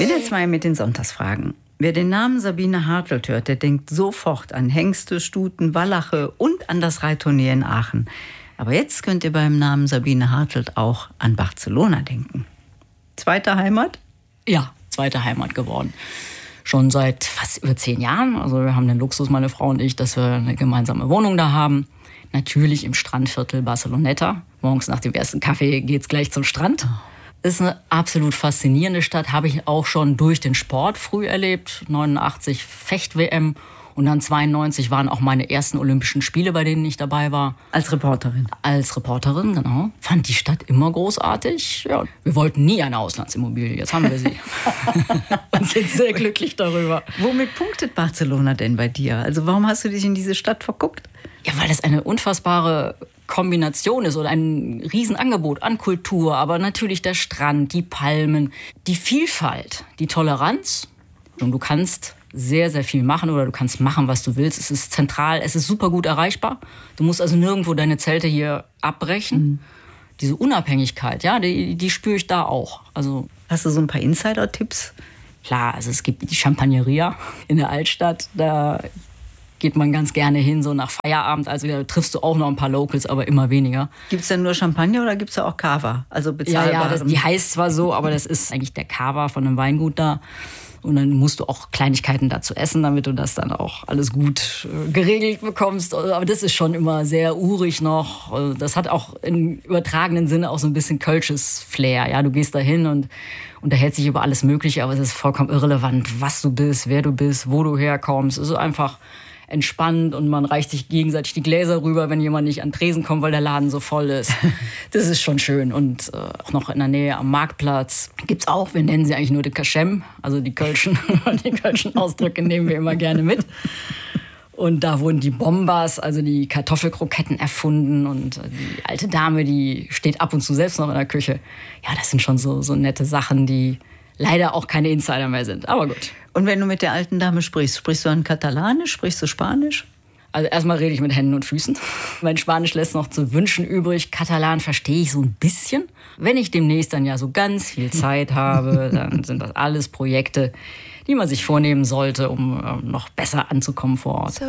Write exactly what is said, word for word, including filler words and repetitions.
will jetzt mal mit den Sonntagsfragen. Wer den Namen Sabine Hartelt hört, der denkt sofort an Hengste, Stuten, Wallache und an das Reitturnier in Aachen. Aber jetzt könnt ihr beim Namen Sabine Hartelt auch an Barcelona denken. Zweite Heimat? Ja, zweite Heimat geworden. Schon seit fast über zehn Jahren. Also wir haben den Luxus, meine Frau und ich, dass wir eine gemeinsame Wohnung da haben. Natürlich im Strandviertel Barceloneta. Morgens nach dem ersten Kaffee geht's gleich zum Strand. Ist eine absolut faszinierende Stadt. Habe ich auch schon durch den Sport früh erlebt. neunundachtzig Fecht-W M. Und dann zweiundneunzig waren auch meine ersten Olympischen Spiele, bei denen ich dabei war. Als Reporterin? Als Reporterin, genau. Fand die Stadt immer großartig. Ja, wir wollten nie eine Auslandsimmobilie, jetzt haben wir sie. Und sind sehr glücklich darüber. Womit punktet Barcelona denn bei dir? Also warum hast du dich in diese Stadt verguckt? Ja, weil das eine unfassbare Kombination ist oder ein Riesenangebot an Kultur. Aber natürlich der Strand, die Palmen, die Vielfalt, die Toleranz. Und du kannst sehr, sehr viel machen oder du kannst machen, was du willst. Es ist zentral, es ist super gut erreichbar. Du musst also nirgendwo deine Zelte hier abbrechen. Mhm. Diese Unabhängigkeit, ja, die, die spüre ich da auch. Also, hast du so ein paar Insider-Tipps? Klar, also es gibt die Champagneria in der Altstadt. Da geht man ganz gerne hin, so nach Feierabend. Also da triffst du auch noch ein paar Locals, aber immer weniger. Gibt es denn nur Champagner oder gibt es da auch Cava? Also bezahlbaren? Ja, ja, das, die heißt zwar so, aber das ist eigentlich der Cava von einem Weingut da. Und dann musst du auch Kleinigkeiten dazu essen, damit du das dann auch alles gut äh, geregelt bekommst. Aber das ist schon immer sehr urig noch. Das hat auch im übertragenen Sinne auch so ein bisschen kölsches Flair. Ja, du gehst da hin und unterhältst dich über alles Mögliche, aber es ist vollkommen irrelevant, was du bist, wer du bist, wo du herkommst. Es ist einfach entspannt und man reicht sich gegenseitig die Gläser rüber, wenn jemand nicht an den Tresen kommt, weil der Laden so voll ist. Das ist schon schön. Und äh, auch noch in der Nähe am Marktplatz gibt's auch, wir nennen sie eigentlich nur die Kaschem, also die Kölschen, die Kölschen Ausdrücke nehmen wir immer gerne mit. Und da wurden die Bombas, also die Kartoffelkroketten erfunden und die alte Dame, die steht ab und zu selbst noch in der Küche. Ja, das sind schon so, so nette Sachen, die leider auch keine Insider mehr sind, aber gut. Und wenn du mit der alten Dame sprichst, sprichst du dann Katalanisch, sprichst du Spanisch? Also erstmal rede ich mit Händen und Füßen. Mein Spanisch lässt noch zu wünschen übrig. Katalan verstehe ich so ein bisschen. Wenn ich demnächst dann ja so ganz viel Zeit habe, dann sind das alles Projekte, die man sich vornehmen sollte, um noch besser anzukommen vor Ort.